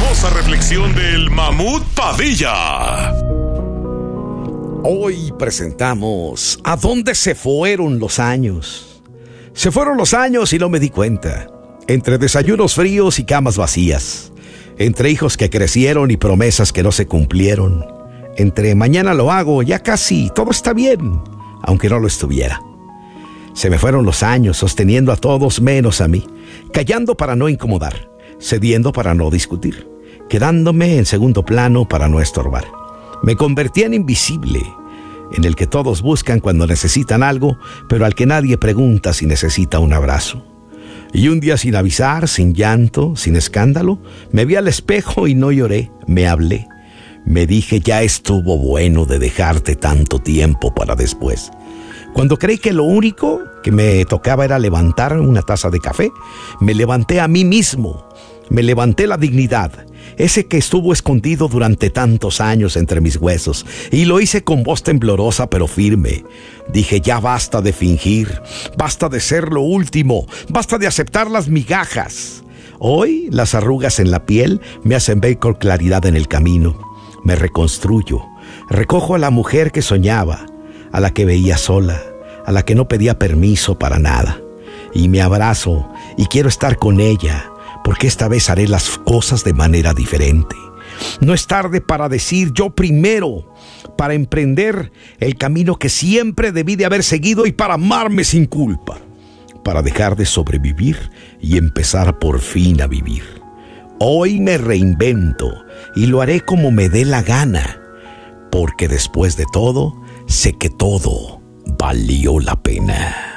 poderosa reflexión del Mamut Padilla. Hoy presentamos ¿A dónde se fueron los años? Se fueron los años y no me di cuenta. Entre desayunos fríos y camas vacías. Entre hijos que crecieron y promesas que no se cumplieron. Entre mañana lo hago, ya casi todo está bien, aunque no lo estuviera. Se me fueron los años sosteniendo a todos menos a mí. Callando para no incomodar. Cediendo para no discutir. Quedándome en segundo plano para no estorbar. Me convertí en invisible, en el que todos buscan cuando necesitan algo, pero al que nadie pregunta si necesita un abrazo. Y un día sin avisar, sin llanto, sin escándalo, me vi al espejo y no lloré, me hablé. Me dije, ya estuvo bueno de dejarte tanto tiempo para después. Cuando creí que lo único que me tocaba era levantar una taza de café, me levanté a mí mismo, me levanté la dignidad. Ese que estuvo escondido durante tantos años entre mis huesos. Y lo hice con voz temblorosa pero firme. Dije, ya basta de fingir. Basta de ser lo último. Basta de aceptar las migajas. Hoy las arrugas en la piel me hacen ver con claridad en el camino. Me reconstruyo. Recojo a la mujer que soñaba. A la que veía sola. A la que no pedía permiso para nada. Y me abrazo y quiero estar con ella. Porque esta vez haré las cosas de manera diferente. No es tarde para decir yo primero, para emprender el camino que siempre debí de haber seguido y para amarme sin culpa, para dejar de sobrevivir y empezar por fin a vivir. Hoy me reinvento y lo haré como me dé la gana, porque después de todo, sé que todo valió la pena.